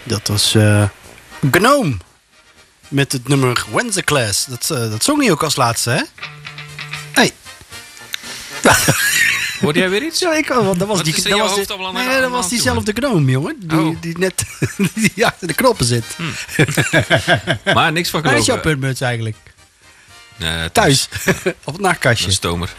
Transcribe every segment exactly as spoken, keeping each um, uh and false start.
Dat was uh, Gnome. Met het nummer Wednesday Class. Dat, uh, dat zong hij ook als laatste, hè? Hey. Hoorde jij weer iets? Ja, ik want dat was Wat die, is er dat in was jouw die, hoofd allemaal nee, aan- nee, dat aan was toe, diezelfde Gnome, jongen. Die, Oh. die net die achter de knoppen zit. Hmm. Maar niks van Waar is jouw gelogen. puntmuts eigenlijk? Uh, Thuis. Op het nachtkastje. Een stomer.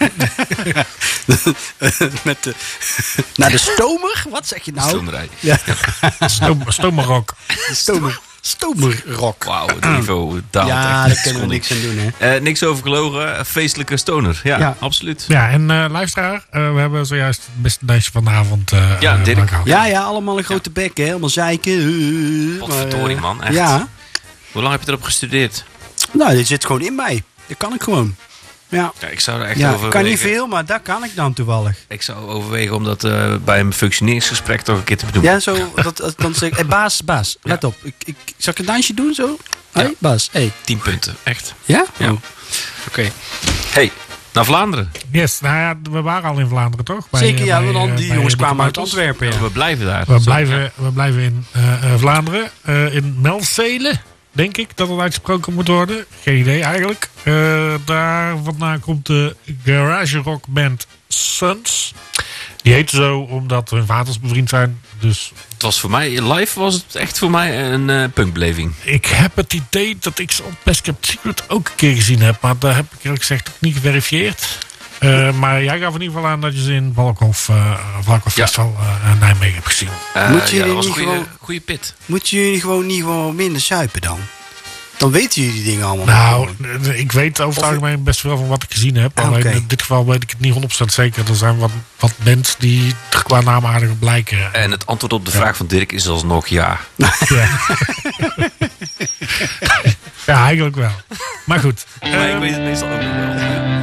Met de, naar de stomer? Wat zeg je nou? Stomerij. Ja, Stoom, Stomerrock. de stomer. Stomerrock. Wauw, het niveau daalt Ja, echt. daar kunnen we Seconde. niks aan doen, hè. Uh, niks over gelogen. Feestelijke stoner. Ja, Ja. absoluut. Ja, en uh, luisteraar, uh, we hebben zojuist het beste lijstje van de avond. Uh, Ja, uh, Dirk. aangehaald. Ja, ja, allemaal een grote bek, hè. Allemaal zeiken. Uh, Potverdorie, maar, uh, man, echt. Ja. Hoe lang heb je erop gestudeerd? Nou, dit zit gewoon in mij. Dat kan ik gewoon. Ja. Ja, ik zou er echt Ja, over ik kan niet veel, maar dat kan ik dan toevallig. Ik zou overwegen om dat uh, bij een functioneringsgesprek toch een keer te bedoelen. Ja, zo, dat, dat, dan zeg ik, hey, baas, baas, let op. Ik, ik, zal ik een dansje doen, zo? Hé, hey, baas, hey. Tien punten, echt. Ja? Ja. Oh. Oké. Hey, naar Vlaanderen. Yes, nou ja, we waren al in Vlaanderen, toch? Bij, Zeker, ja, bij, want dan uh, die bij jongens de kwamen uit Kabouters. Antwerpen, ja. We blijven daar. We Zo, blijven, ja. we blijven in uh, uh, Vlaanderen. Uh, in Melzele, denk ik dat het uitgesproken moet worden. Geen idee eigenlijk. Uh, daar vandaan komt de garage rock band Suns. Die heet zo omdat hun vaders bevriend zijn. Dus Het was voor mij, live was het echt voor mij een uh, punkbeleving. ik heb het idee dat ik ze op Best Kept Secret ook een keer gezien heb. Maar daar heb ik eerlijk gezegd ook niet geverifieerd. Uh, maar jij gaf in ieder geval aan dat je ze in Valkhof, uh, Valkhof Ja. Festival uh, Nijmegen hebt gezien. Uh, Moet je ja, dat die was een niet goede, gewoon- goede pit. Moeten jullie gewoon niet gewoon minder suipen dan? Dan weten jullie die dingen allemaal. Nou, gewoon. eh, ik weet over het Of- algemeen best wel van wat ik gezien heb. Ah, Alleen oké. in dit geval weet ik het niet honderd procent zeker. Er zijn wat, wat bands die er qua naam aardig op lijken. En het antwoord op de vraag van Dirk is alsnog ja. Ja. ja, eigenlijk wel. Maar goed. Maar ik eh, weet het meestal ook nog wel.